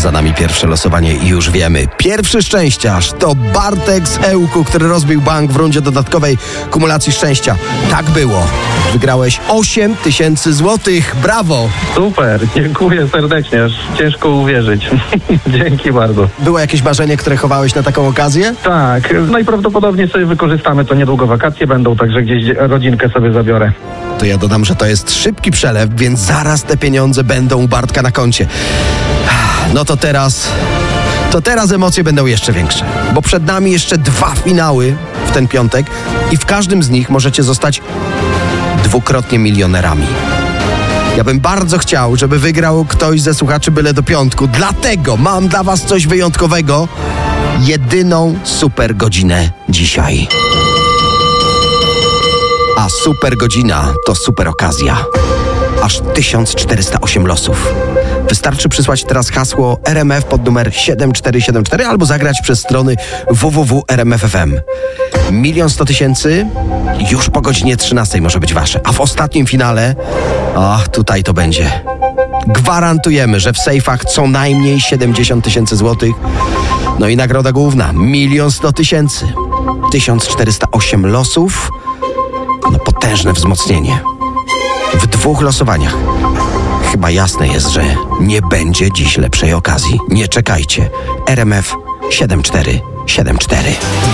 Za nami pierwsze losowanie i już wiemy. Pierwszy szczęściarz to Bartek z Ełku, który rozbił bank w rundzie dodatkowej kumulacji szczęścia. Tak było. Wygrałeś 8 000 złotych. Brawo! Super, dziękuję serdecznie, aż ciężko uwierzyć. Dzięki bardzo. Było jakieś marzenie, które chowałeś na taką okazję? Tak, najprawdopodobniej sobie wykorzystamy to niedługo, wakacje będą, także gdzieś rodzinkę sobie zabiorę. To ja dodam, że to jest szybki przelew, więc zaraz te pieniądze będą u Bartka na koncie. No to teraz emocje będą jeszcze większe, bo przed nami jeszcze 2 finały w ten piątek i w każdym z nich możecie zostać dwukrotnie milionerami. Ja bym bardzo chciał, żeby wygrał ktoś ze słuchaczy byle do piątku, dlatego mam dla was coś wyjątkowego. Jedyną super godzinę dzisiaj. A super godzina to super okazja. Aż 1408 losów. Wystarczy przysłać teraz hasło RMF pod numer 7474 albo zagrać przez strony www.rmf.fm. 1 100 000 już po godzinie 13 może być wasze. A w ostatnim finale, tutaj to będzie. Gwarantujemy, że w sejfach co najmniej 70 000 złotych. No i nagroda główna 1 100 000. 1408 losów. No potężne wzmocnienie. W 2 losowaniach. Chyba jasne jest, że nie będzie dziś lepszej okazji. Nie czekajcie. RMF 7474.